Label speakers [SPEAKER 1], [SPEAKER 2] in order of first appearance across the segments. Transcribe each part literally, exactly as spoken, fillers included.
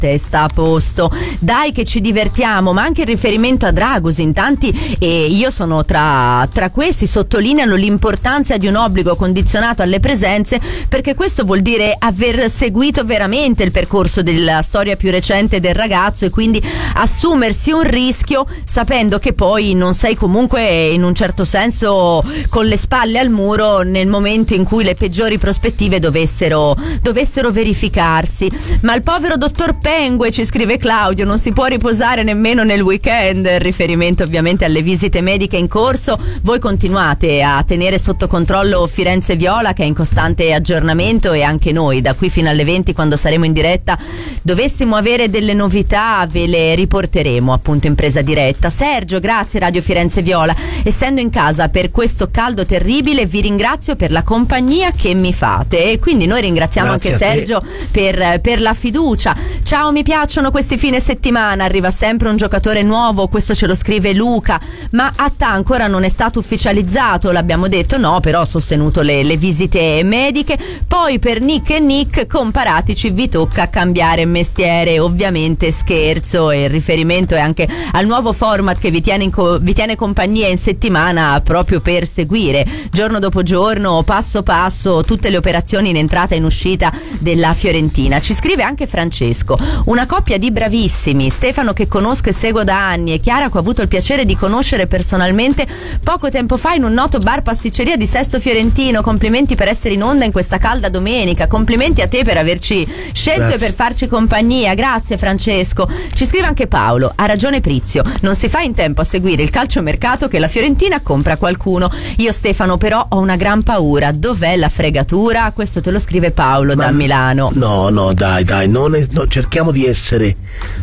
[SPEAKER 1] testa a posto. Dai che ci divertiamo, ma anche il riferimento a Dragusin, tanti, e io sono tra, tra questi, sottolineano l'importanza di un obbligo condizionato alle presenze, perché questo vuol dire aver seguito veramente il percorso della storia più recente del ragazzo e quindi assumersi un rischio sapendo che poi non sei comunque in un certo senso con le spalle al muro nel momento in cui le peggiori prospettive dovessero, dovessero verificarsi. Ma il povero dottor Pengue, ci scrive Claudio, non si può riposare nemmeno nel weekend, riferimento ovviamente alle visite mediche in corso. Voi continuate a tenere sotto controllo Firenze Viola, che è in costante aggiornamento, e anche noi da qui fino alle venti, quando saremo in diretta, dovessimo avere delle novità ve le riporteremo appunto in presa diretta. Sergio, grazie Radio Firenze Viola, essendo in casa per questo caldo terribile vi ringrazio per la compagnia che mi fate, e quindi noi ringraziamo grazie anche Sergio per, per la fiducia. Ciao, mi piacciono questi fine settimana, arriva sempre un giocatore nuovo, questo ce lo scrive Luca, ma Attà ancora non è stato ufficializzato, l'abbiamo detto, no, però ho sostenuto le, le visite mediche. Poi per Nick e Nick, comparatici, vi tocca cambiare mestiere, ovviamente scherzo, e il riferimento è anche al nuovo format che vi tiene, in co- vi tiene compagnia in settimana, proprio per seguire giorno dopo giorno, passo passo, tutte le operazioni in entrata e in uscita della Fiorentina. Ci scrive anche Francesco, una coppia di bravissimi, Stefano che conosco e seguo da anni e Chiara che ho avuto il piacere di conoscere personalmente poco tempo fa in un noto bar pasticceria di Sesto Fiorentino. Complimenti per essere in onda in questa calda domenica, complimenti a te per averci scelto Grazie. E per farci compagnia. Grazie Francesco. Ci scrive anche Paolo, ha ragione Prizio, non si fa in tempo a seguire il calciomercato che la Fiorentina compra qualcuno. Io Stefano però ho una gran paura, dov'è la fregatura? Questo te lo scrive Paolo Ma da Milano.
[SPEAKER 2] No, no, dai, dai, non è, no, cerchiamo di essere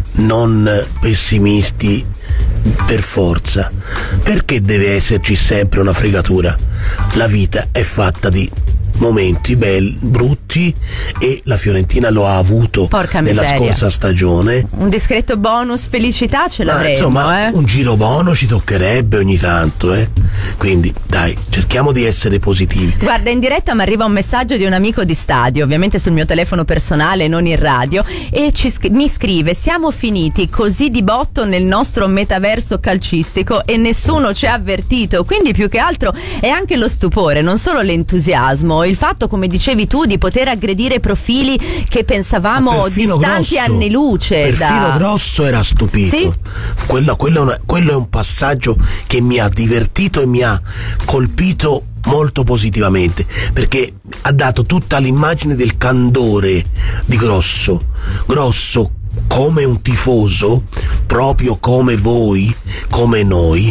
[SPEAKER 2] non pessimisti per forza. Perché deve esserci sempre una fregatura? La vita è fatta di momenti belli, brutti, e la Fiorentina lo ha avuto
[SPEAKER 1] Porca
[SPEAKER 2] nella
[SPEAKER 1] miseria.
[SPEAKER 2] scorsa stagione.
[SPEAKER 1] Un discreto bonus felicità ce l'avremo,
[SPEAKER 2] insomma,
[SPEAKER 1] eh?
[SPEAKER 2] un giro buono ci toccherebbe ogni tanto, eh? Quindi dai, cerchiamo di essere positivi.
[SPEAKER 1] Guarda, in diretta mi arriva un messaggio di un amico di stadio, ovviamente sul mio telefono personale, non in radio, e ci, mi scrive: siamo finiti così di botto nel nostro metaverso calcistico e nessuno ci ha avvertito. Quindi più che altro è anche lo stupore, non solo l'entusiasmo, il fatto, come dicevi tu, di poter aggredire profili che pensavamo distanti
[SPEAKER 2] Grosso,
[SPEAKER 1] anni luce.
[SPEAKER 2] Perfino
[SPEAKER 1] da...
[SPEAKER 2] Grosso era stupito.
[SPEAKER 1] Sì?
[SPEAKER 2] Quello, quello, è una, quello è un passaggio che mi ha divertito e mi ha colpito molto positivamente, perché ha dato tutta l'immagine del candore di Grosso. Grosso come un tifoso, proprio come voi, come noi,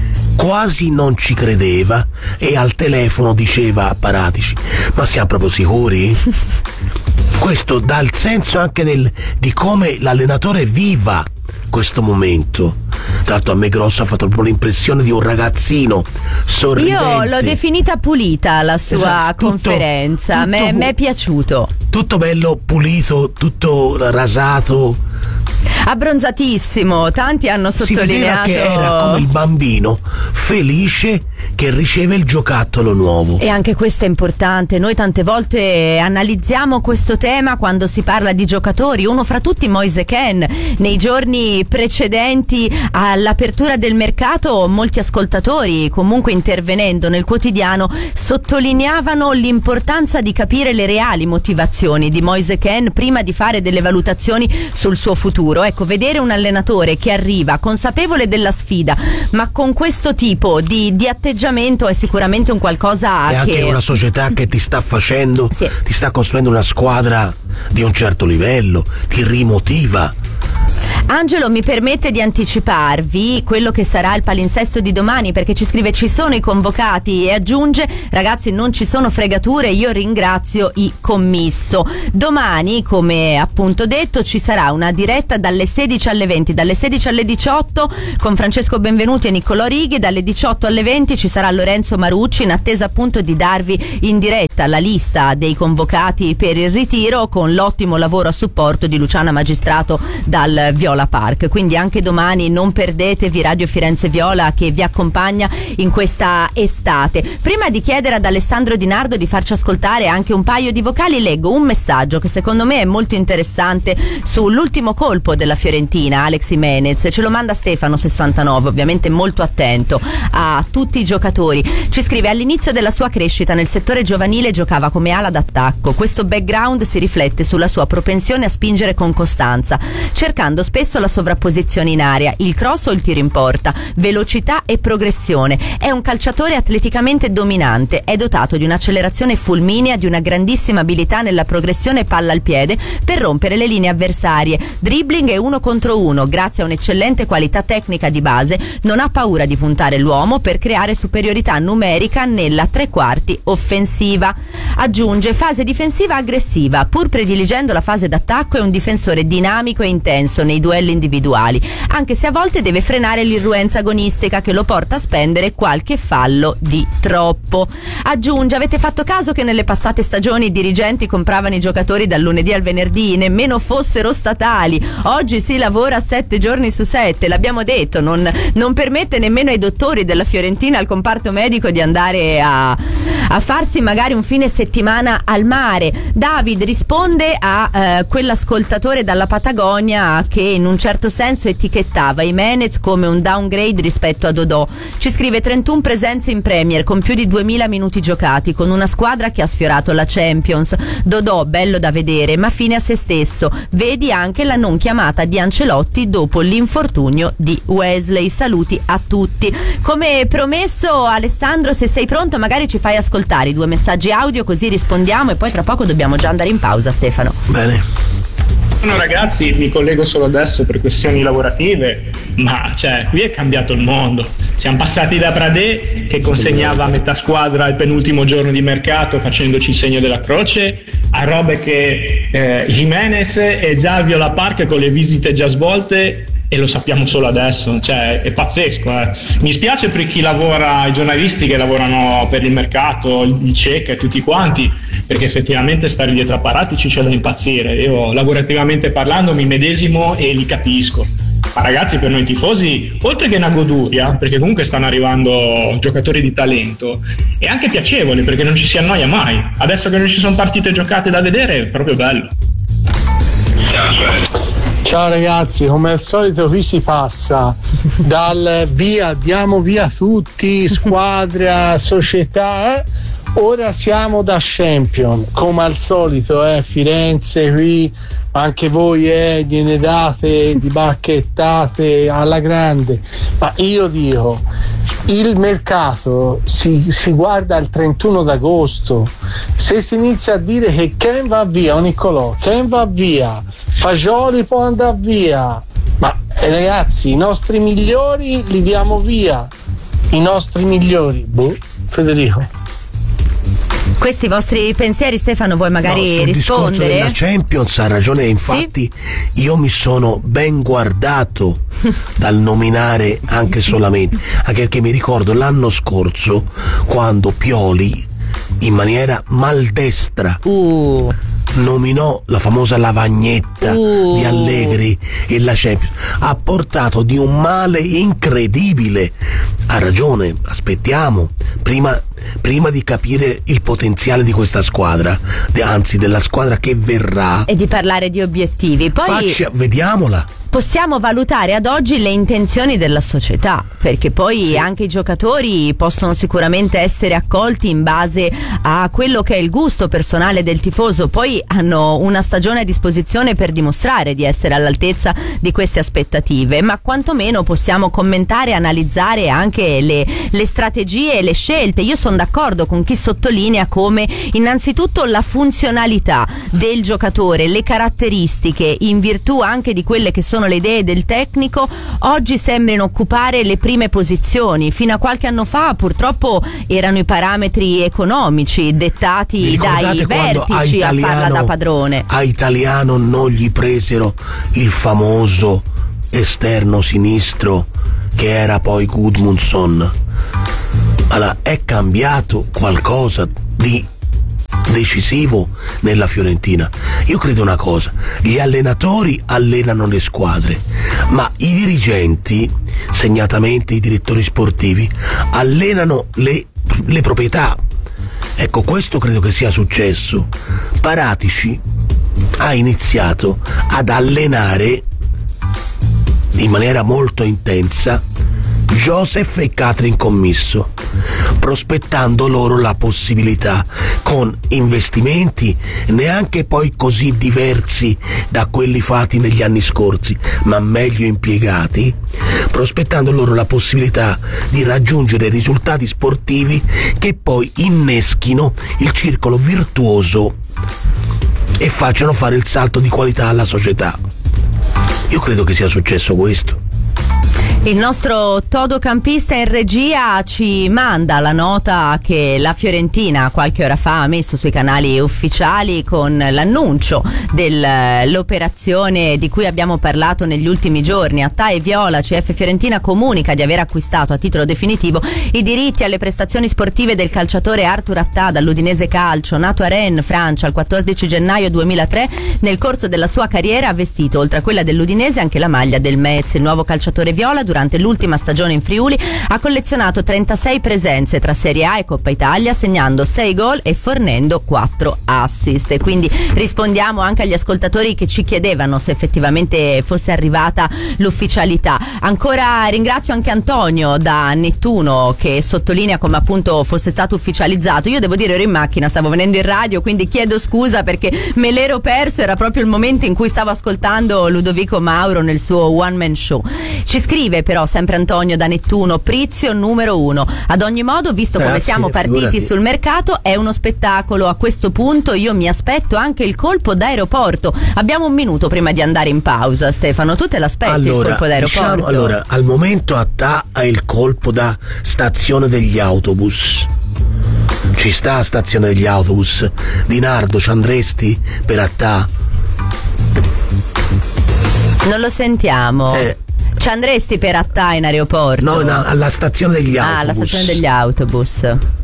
[SPEAKER 2] quasi non ci credeva e al telefono diceva a Paratici: ma siamo proprio sicuri? Questo dà il senso anche del, di come l'allenatore viva questo momento. Tra l'altro a me Grosso ha fatto proprio l'impressione di un ragazzino sorridente.
[SPEAKER 1] Io l'ho definita pulita la sua
[SPEAKER 2] esatto,
[SPEAKER 1] conferenza, mi è piaciuto.
[SPEAKER 2] Tutto bello, pulito, tutto rasato,
[SPEAKER 1] abbronzatissimo. Tanti hanno sottolineato
[SPEAKER 2] si vedeva che era come il bambino felice che riceve il giocattolo nuovo.
[SPEAKER 1] E anche questo è importante. Noi tante volte analizziamo questo tema quando si parla di giocatori, uno fra tutti Moise Kean. Nei giorni precedenti all'apertura del mercato molti ascoltatori, comunque intervenendo nel quotidiano, sottolineavano l'importanza di capire le reali motivazioni di Moise Kean prima di fare delle valutazioni sul suo futuro. Ecco, vedere un allenatore che arriva consapevole della sfida ma con questo tipo di, di atteggiamento è sicuramente un qualcosa
[SPEAKER 2] è
[SPEAKER 1] che...
[SPEAKER 2] anche una società che ti sta facendo,
[SPEAKER 1] sì.
[SPEAKER 2] ti sta costruendo una squadra di un certo livello, ti rimotiva.
[SPEAKER 1] Angelo mi permette di anticiparvi quello che sarà il palinsesto di domani, perché ci scrive: ci sono i convocati, e aggiunge: ragazzi, non ci sono fregature, io ringrazio i commisso. Domani, come appunto detto, ci sarà una diretta dalle sedici alle venti, dalle sedici alle diciotto con Francesco Benvenuti e Niccolò Righi, dalle diciotto alle venti ci sarà Lorenzo Marucci in attesa appunto di darvi in diretta uscita la lista dei convocati per il ritiro, con l'ottimo lavoro a supporto di Luciana Magistrato dal Viola Park. Quindi anche domani non perdetevi Radio Firenze Viola, che vi accompagna in questa estate. Prima di chiedere ad Alessandro Di Nardo di farci ascoltare anche un paio di vocali, leggo un messaggio che secondo me è molto interessante sull'ultimo colpo della Fiorentina, Alex Jimenez. Ce lo manda Stefano sessantanove, ovviamente molto attento a tutti i giocatori. Ci scrive: all'inizio della sua crescita nel settore giovanile giocava come ala d'attacco. Questo background si riflette sulla sua propensione a spingere con costanza, cercando spesso la sovrapposizione in area, il cross o il tiro in porta, velocità e progressione. È un calciatore atleticamente dominante, è dotato di un'accelerazione fulminea, di una grandissima abilità nella progressione palla al piede per rompere le linee avversarie, dribbling e uno contro uno. Grazie a un'eccellente qualità tecnica di base non ha paura di puntare l'uomo per creare superiorità numerica nella tre quarti offensiva. Aggiunge: fase difensiva aggressiva, pur prediligendo la fase d'attacco è un difensore dinamico e intenso nei duelli individuali, anche se a volte deve frenare l'irruenza agonistica che lo porta a spendere qualche fallo di troppo. Aggiunge: avete fatto caso che nelle passate stagioni i dirigenti compravano i giocatori dal lunedì al venerdì, nemmeno fossero statali? Oggi si lavora sette giorni su sette, l'abbiamo detto, non, non permette nemmeno ai dottori della Fiorentina, al comparto medico, di andare a, a farsi magari un fine settimana al mare. David risponde a eh, quell'ascoltatore dalla Patagonia che in un certo senso etichettava Jimenez come un downgrade rispetto a Dodò. Ci scrive: trentuno presenze in Premier con più di duemila minuti giocati, con una squadra che ha sfiorato la Champions. Dodò bello da vedere ma fine a se stesso, vedi anche la non chiamata di Ancelotti dopo l'infortunio di Wesley. Saluti a tutti. Come promesso, Alessandro, se sei pronto magari ci fai ascoltare i due messaggi audio, così rispondiamo e poi tra poco dobbiamo già andare in pausa. Stefano.
[SPEAKER 2] Bene.
[SPEAKER 3] No, ragazzi, mi collego solo adesso per questioni lavorative, ma cioè qui è cambiato il mondo. Siamo passati da Pradè, che consegnava a metà squadra il penultimo giorno di mercato facendoci il segno della croce, a robe che eh, Jimenez è già al Viola Park con le visite già svolte e lo sappiamo solo adesso. Cioè è pazzesco, eh. Mi spiace per chi lavora, i giornalisti che lavorano per il mercato, il cieca e tutti quanti, perché effettivamente stare dietro a Paratici c'è da impazzire. Io lavorativamente parlando mi medesimo e li capisco, ma ragazzi, per noi tifosi, oltre che una goduria, perché comunque stanno arrivando giocatori di talento, è anche piacevole perché non ci si annoia mai. Adesso che non ci sono partite giocate da vedere è proprio bello.
[SPEAKER 4] Ciao ragazzi, come al solito qui si passa dal via, diamo via tutti, squadra, società, eh? Ora siamo da Champion, come al solito, eh? Firenze qui, anche voi eh, gliene date di bacchettate alla grande, ma io dico, il mercato si, si guarda al trentuno d'agosto. Se si inizia a dire che Ken va via o Niccolò, Ken va via, Fagioli può andare via, ma eh, ragazzi, i nostri migliori li diamo via, i nostri migliori, boh, Federico.
[SPEAKER 1] Questi vostri pensieri, Stefano, vuoi magari
[SPEAKER 2] no, sul
[SPEAKER 1] rispondere?
[SPEAKER 2] Discorso della Champions ha ragione, infatti sì? Io mi sono ben guardato dal nominare anche solamente, anche perché mi ricordo l'anno scorso quando Pioli in maniera maldestra
[SPEAKER 1] uh.
[SPEAKER 2] nominò la famosa lavagnetta uh. di Allegri e la Champions, ha portato di un male incredibile. Ha ragione, aspettiamo prima prima di capire il potenziale di questa squadra, anzi della squadra che verrà,
[SPEAKER 1] e di parlare di obiettivi. Poi
[SPEAKER 2] Faccia, vediamola.
[SPEAKER 1] Possiamo valutare ad oggi le intenzioni della società, perché poi sì, anche i giocatori possono sicuramente essere accolti in base a quello che è il gusto personale del tifoso. Poi hanno una stagione a disposizione per dimostrare di essere all'altezza di queste aspettative, ma quantomeno possiamo commentare e analizzare anche le, le strategie e le scelte. Io sono d'accordo con chi sottolinea come innanzitutto la funzionalità del giocatore, le caratteristiche, in virtù anche di quelle che sono le idee del tecnico, oggi sembrano occupare le prime posizioni. Fino a qualche anno fa purtroppo erano i parametri economici dettati dai vertici a, Italiano, a farla da padrone.
[SPEAKER 2] A Italiano non gli presero il famoso esterno sinistro che era poi Gudmundsson. Allora è cambiato qualcosa di decisivo nella Fiorentina. Io credo una cosa: gli allenatori allenano le squadre, ma i dirigenti, segnatamente i direttori sportivi, allenano le, le proprietà. Ecco, questo credo che sia successo. Paratici ha iniziato ad allenare in maniera molto intensa Joseph e Catherine Commisso, prospettando loro la possibilità, con investimenti neanche poi così diversi da quelli fatti negli anni scorsi, ma meglio impiegati, prospettando loro la possibilità di raggiungere risultati sportivi che poi inneschino il circolo virtuoso e facciano fare il salto di qualità alla società. Io credo che sia successo questo.
[SPEAKER 1] Il nostro todocampista in regia ci manda la nota che la Fiorentina qualche ora fa ha messo sui canali ufficiali con l'annuncio dell'operazione di cui abbiamo parlato negli ultimi giorni. Attà e Viola, C F Fiorentina comunica di aver acquistato a titolo definitivo i diritti alle prestazioni sportive del calciatore Arthur Attà dall'Udinese Calcio, nato a Rennes, Francia, il quattordici gennaio duemilatré. Nel corso della sua carriera ha vestito, oltre a quella dell'Udinese, anche la maglia del Metz. Il nuovo calciatore viola, durante l'ultima stagione in Friuli, ha collezionato trentasei presenze tra Serie A e Coppa Italia, segnando sei gol e fornendo quattro assist. E quindi rispondiamo anche agli ascoltatori che ci chiedevano se effettivamente fosse arrivata l'ufficialità. Ancora ringrazio anche Antonio da Nettuno che sottolinea come appunto fosse stato ufficializzato. Io devo dire, ero in macchina, stavo venendo in radio, quindi chiedo scusa perché me l'ero perso, era proprio il momento in cui stavo ascoltando Ludovico Mauro nel suo one man show. Ci scrive però sempre Antonio da Nettuno: Prizio numero uno. Ad ogni modo, visto Grazie, come siamo partiti figurati. sul mercato, è uno spettacolo. A questo punto io mi aspetto anche il colpo d'aeroporto. Abbiamo un minuto prima di andare in pausa, Stefano, tu te l'aspetti
[SPEAKER 2] allora,
[SPEAKER 1] il colpo d'aeroporto?
[SPEAKER 2] Diciamo, allora, al momento Attà ha il colpo da stazione degli autobus. Ci sta a stazione degli autobus. Di Nardo, ci andresti per Attà?
[SPEAKER 1] Non lo sentiamo.
[SPEAKER 2] Eh,
[SPEAKER 1] Ci andresti per Attà in aeroporto?
[SPEAKER 2] No, no, alla stazione degli autobus.
[SPEAKER 1] Ah, alla stazione degli autobus.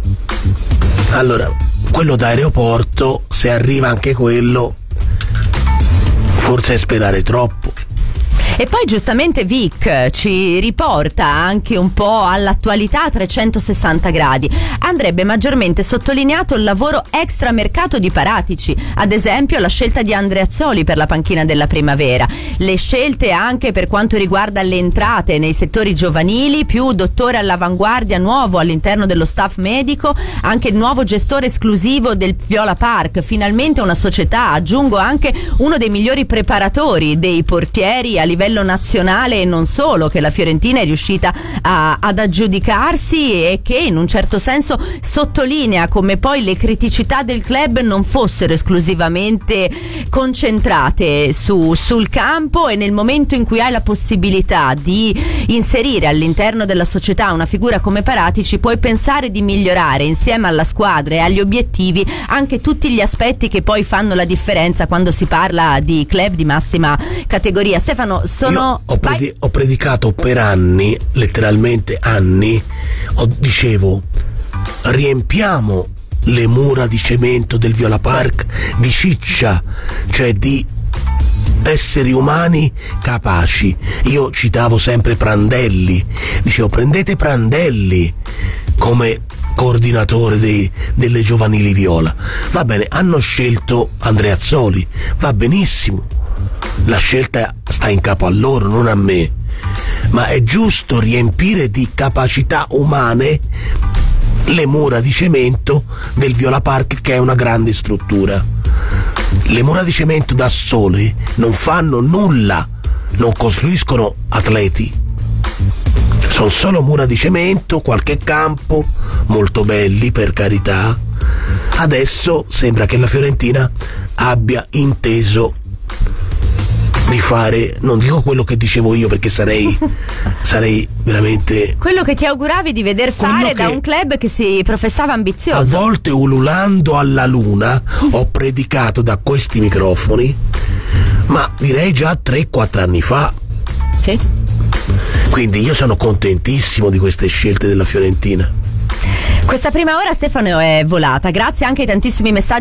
[SPEAKER 2] Allora, quello d'aeroporto, se arriva anche quello, forse è sperare troppo.
[SPEAKER 1] E poi giustamente Vic ci riporta anche un po' all'attualità a trecentosessanta gradi. Andrebbe maggiormente sottolineato il lavoro extramercato di Paratici, ad esempio la scelta di Andreazzoli per la panchina della primavera, le scelte anche per quanto riguarda le entrate nei settori giovanili, più dottore all'avanguardia nuovo all'interno dello staff medico, anche il nuovo gestore esclusivo del Viola Park, finalmente una società, aggiungo anche uno dei migliori preparatori dei portieri a livello nazionale e non solo, che la Fiorentina è riuscita a, ad aggiudicarsi, e che in un certo senso sottolinea come poi le criticità del club non fossero esclusivamente concentrate su, sul campo, e nel momento in cui hai la possibilità di inserire all'interno della società una figura come Paratici, puoi pensare di migliorare insieme alla squadra e agli obiettivi anche tutti gli aspetti che poi fanno la differenza quando si parla di club di massima categoria. Stefano, sono
[SPEAKER 2] Io ho, predi- ho predicato per anni, letteralmente anni, ho, dicevo riempiamo le mura di cemento del Viola Park di ciccia, cioè di esseri umani capaci. Io citavo sempre Prandelli, dicevo prendete Prandelli come coordinatore dei, delle giovanili Viola. Va bene, hanno scelto Andreazzoli, va benissimo, la scelta sta in capo a loro, non a me, ma è giusto riempire di capacità umane le mura di cemento del Viola Park, che è una grande struttura. Le mura di cemento da sole non fanno nulla, non costruiscono atleti, sono solo mura di cemento, qualche campo, molto belli per carità. Adesso sembra che la Fiorentina abbia inteso di fare, non dico quello che dicevo io perché sarei sarei veramente
[SPEAKER 1] quello che ti auguravi di veder fare da un club che si professava ambizioso.
[SPEAKER 2] A volte, ululando alla luna, ho predicato da questi microfoni, ma direi già tre quattro anni fa.
[SPEAKER 1] Sì.
[SPEAKER 2] Quindi io sono contentissimo di queste scelte della Fiorentina.
[SPEAKER 1] Questa prima ora, Stefano, è volata, grazie anche ai tantissimi messaggi